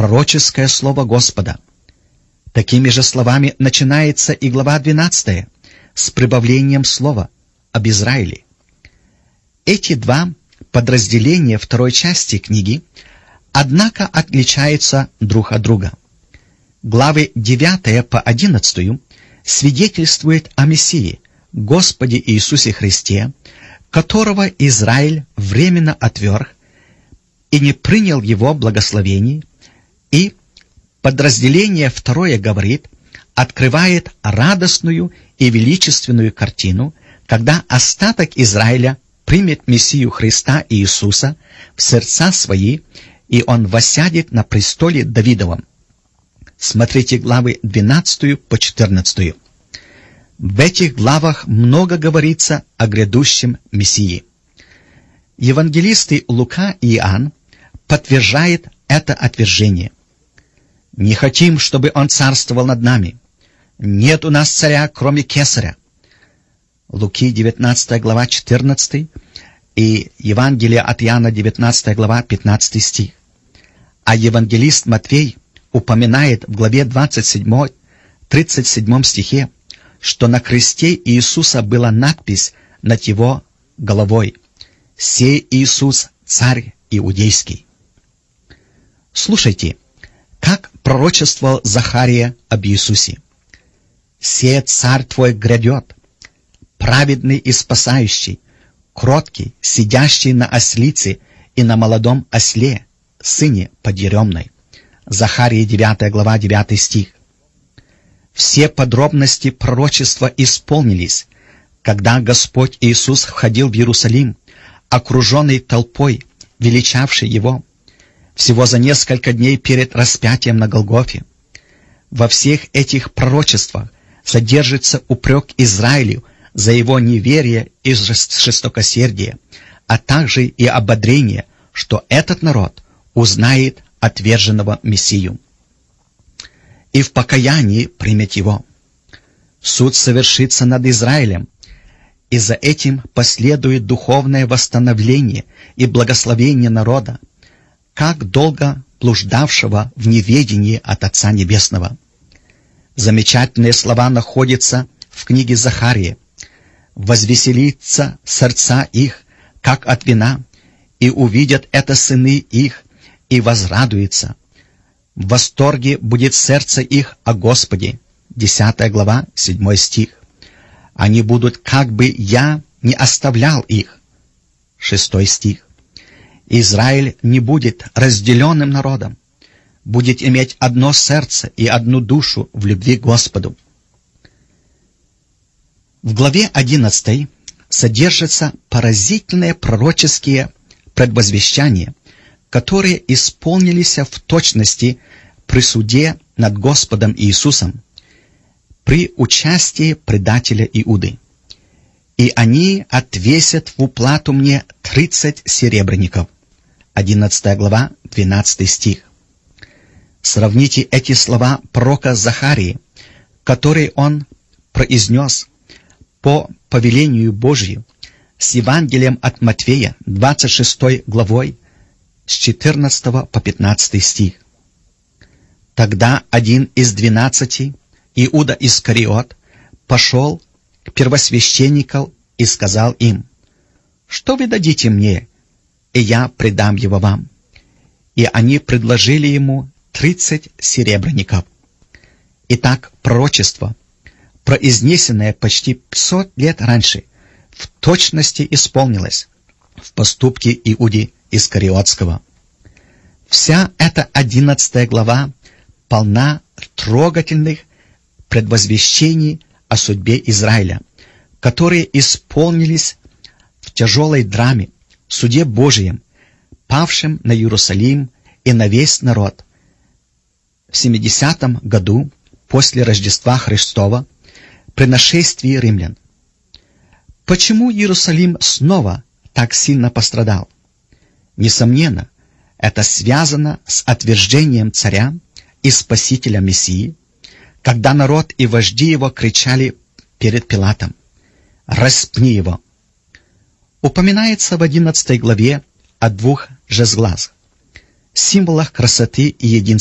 пророческое слово Господа. Такими же словами начинается и глава 12 с прибавлением слова об Израиле. Эти два подразделения второй части книги, однако, отличаются друг от друга. Главы 9 по 11 свидетельствуют о Мессии, Господе Иисусе Христе, которого Израиль временно отверг и не принял его благословений, и подразделение второе говорит, открывает радостную и величественную картину, когда остаток Израиля примет Мессию Христа Иисуса в сердца свои, и Он воссядет на престоле Давидовом. Смотрите главы 12 по 14. В этих главах много говорится о грядущем Мессии. Евангелисты Лука и Иоанн подтверждают это отвержение. «Не хотим, чтобы Он царствовал над нами. Нет у нас царя, кроме Кесаря». Луки 19 глава 14 и Евангелие от Иоанна 19 глава 15 стих. А евангелист Матфей упоминает в главе 27, 37 стихе, что на кресте Иисуса была надпись над его головой: «Сей Иисус, царь иудейский». Слушайте, как пророчествовал Захария об Иисусе. «Сей царь твой грядет, праведный и спасающий, кроткий, сидящий на ослице и на молодом осле, сыне подъеремной». Захария 9 глава 9 стих. Все подробности пророчества исполнились, когда Господь Иисус входил в Иерусалим, окруженный толпой, величавшей Его, всего за несколько дней перед распятием на Голгофе. Во всех этих пророчествах содержится упрек Израилю за его неверие и жестокосердие, а также и ободрение, что этот народ узнает отверженного Мессию и в покаянии примет его. Суд совершится над Израилем, и за этим последует духовное восстановление и благословение народа, как долго блуждавшего в неведении от Отца Небесного. Замечательные слова находятся в книге Захарии. «Возвеселится сердца их, как от вина, и увидят это сыны их, и возрадуются. В восторге будет сердце их о Господе». 10 глава, 7 стих. «Они будут, как бы я не оставлял их». 6 стих. «Израиль не будет разделенным народом, будет иметь одно сердце и одну душу в любви к Господу». В главе 11 содержатся поразительные пророческие предвозвещания, которые исполнились в точности при суде над Господом Иисусом, при участии предателя Иуды. «И они отвесят в уплату мне 30 серебряников». 11 глава, 12 стих. Сравните эти слова пророка Захарии, которые он произнес по повелению Божию, с Евангелием от Матфея, 26 главой, с 14 по 15 стих. «Тогда один из 12, Иуда Искариот, пошел к первосвященникам и сказал им: «Что вы дадите мне, и я предам его вам?» И они предложили ему 30 серебряников. Итак, пророчество, произнесенное почти 500 лет раньше, в точности исполнилось в поступке Иуды Искариотского. Вся эта 11 глава полна трогательных предвозвещений о судьбе Израиля, которые исполнились в тяжелой драме, суде Божьем, павшем на Иерусалим и на весь народ. В 70-м году после Рождества Христова, при нашествии римлян. Почему Иерусалим снова так сильно пострадал? Несомненно, это связано с отвержением царя и спасителя Мессии, когда народ и вожди его кричали перед Пилатом: «Распни его!» Упоминается в 11 главе о двух жезлах, символах красоты и единства